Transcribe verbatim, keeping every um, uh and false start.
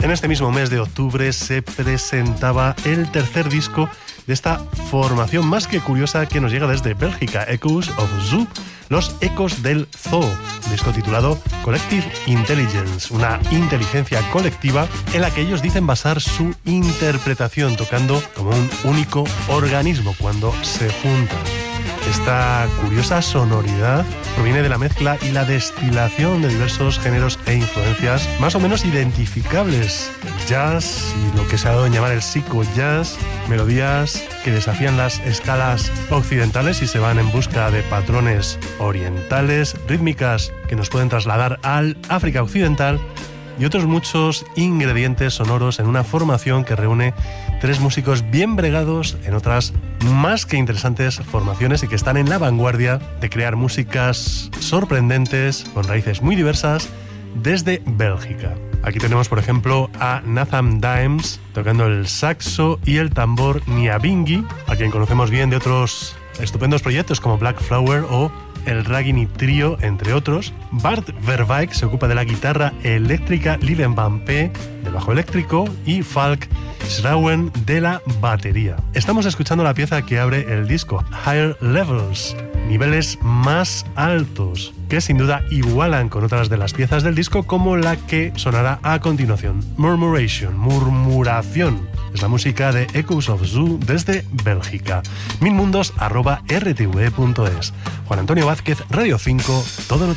En este mismo mes de octubre se presentaba el tercer disco de esta formación más que curiosa que nos llega desde Bélgica, Echoes of Zoo, los ecos del zoo, un disco titulado Collective Intelligence, una inteligencia colectiva en la que ellos dicen basar su interpretación, tocando como un único organismo cuando se juntan. Esta curiosa sonoridad proviene de la mezcla y la destilación de diversos géneros e influencias más o menos identificables. El jazz y lo que se ha dado en llamar el psico-jazz, melodías que desafían las escalas occidentales y se van en busca de patrones orientales, rítmicas que nos pueden trasladar al África occidental y otros muchos ingredientes sonoros en una formación que reúne tres músicos bien bregados en otras más que interesantes formaciones y que están en la vanguardia de crear músicas sorprendentes con raíces muy diversas desde Bélgica. Aquí tenemos, por ejemplo, a Nathan Dimes tocando el saxo y el tambor Nyabinghi, a quien conocemos bien de otros estupendos proyectos como Black Flower o el Ragini Trio, entre otros. Bart Verwijk se ocupa de la guitarra eléctrica, Lieven Van P del bajo eléctrico y Falk Schrauen de la batería. Estamos escuchando la pieza que abre el disco, Higher Levels, niveles más altos, que sin duda igualan con otras de las piezas del disco, como la que sonará a continuación, Murmuration, murmuración. Es la música de Echoes of Zoo desde Bélgica. Minmundos arroba r t v punto es. Juan Antonio Vázquez, Radio cinco, Todo Noticias.